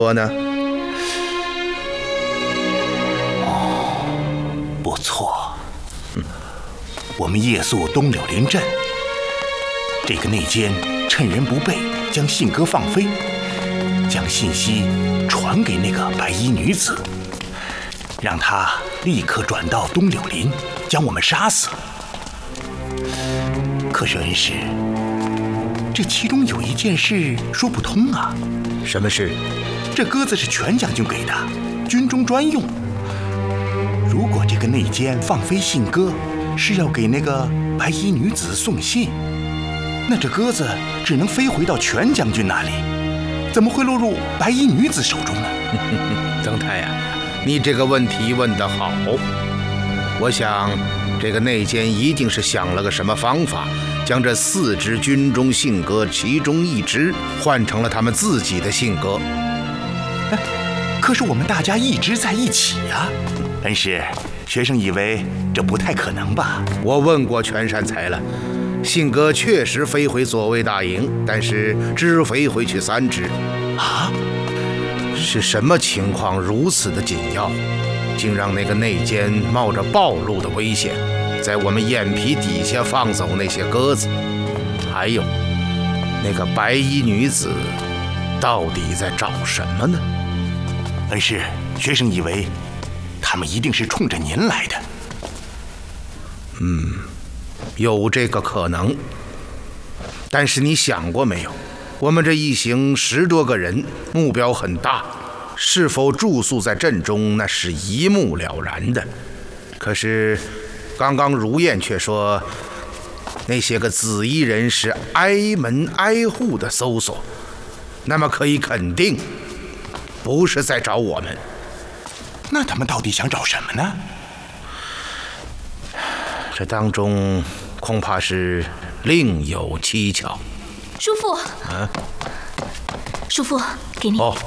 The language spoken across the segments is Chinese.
说呢？ 不错，我们夜宿东柳林镇，这个内奸趁人不备，将信鸽放飞，将信息传给那个白衣女子，让她立刻转到东柳林，将我们杀死。可是恩师，这其中有一件事说不通啊。 什么事？ 这鸽子是全将军给的，军中专用。如果这个内奸放飞信鸽，是要给那个白衣女子送信，那这鸽子只能飞回到全将军那里，怎么会落入白衣女子手中呢？ 曾太呀，你这个问题问得好。我想，这个内奸一定是想了个什么方法，将这4只军中信鸽其中1只换成了他们自己的信鸽。 可是我们大家一直在一起呀。恩师，学生以为这不太可能吧？ 我问过全善才了，信鸽确实飞回左卫大营，但是只飞回去3只。 啊？ 是什么情况如此的紧要，竟让那个内奸冒着暴露的危险，在我们眼皮底下放走那些鸽子？还有，那个白衣女子到底在找什么呢？ 恩师，学生以为他们一定是冲着您来的。 有这个可能。但是你想过没有，我们这一行10多个人，目标很大，是否住宿在镇中，那是一目了然的。可是刚刚如燕却说，那些个紫衣人是挨门挨户的搜索，那么可以肯定不是在找我们。 那他们到底想找什么呢？ 这当中恐怕是另有蹊跷。 叔父，叔父，给你。 哦，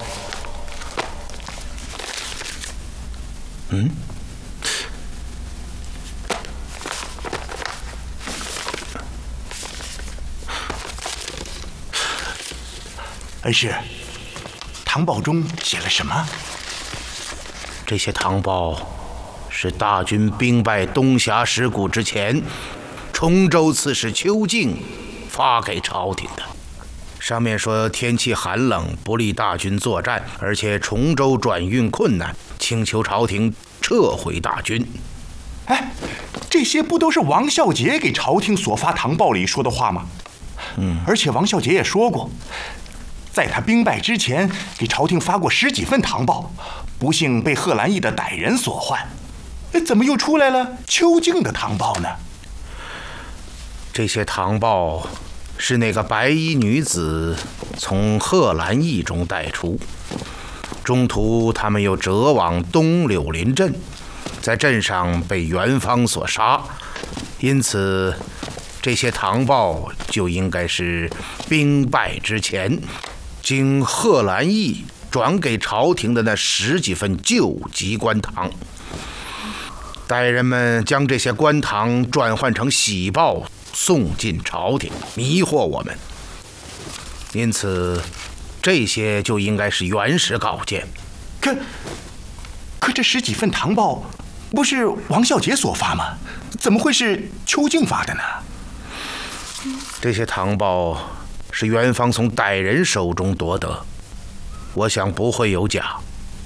恩师，唐报中写了什么？ 这些唐报是大军兵败东峡石谷之前，崇州刺史邱敬发给朝廷的。上面说天气寒冷，不利大军作战，而且崇州转运困难，请求朝廷撤回大军。 哎，这些不都是王孝杰给朝廷所发唐报里说的话吗？而且王孝杰也说过，在他兵败之前，给朝廷发过10几份唐报，不幸被贺兰义的歹人所换。怎么又出来了邱敬的唐报呢？ 这些唐报是那个白衣女子从贺兰义中带出，中途他们又折往东柳林镇，在镇上被元芳所杀，因此这些唐报就应该是兵败之前经贺兰义转给朝廷的那10几份救急官唐。歹人们将这些官唐转换成喜报，送进朝廷，迷惑我们。因此，这些就应该是原始稿件。 可这10几份唐报不是王孝杰所发吗？怎么会是邱敬发的呢？ 这些唐报是元芳从歹人手中夺得，我想不会有假。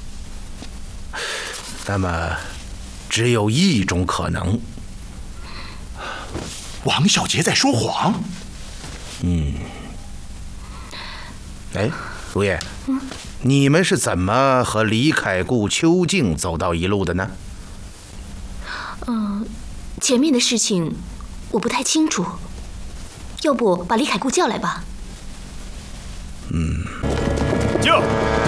那么只有一种可能， 王孝杰在说谎。 哎，如燕，你们是怎么和李凯固、邱敬走到一路的呢？ 前面的事情我不太清楚，要不把李凯固叫来吧。 叫！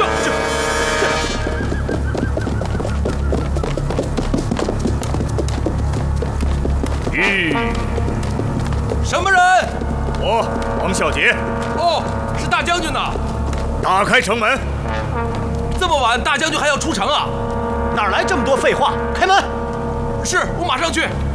什么人？ 我王孝杰。 哦，是大将军呐！ 打开城门。 这么晚，大将军还要出城啊？ 哪来这么多废话？开门！ 是，我马上去。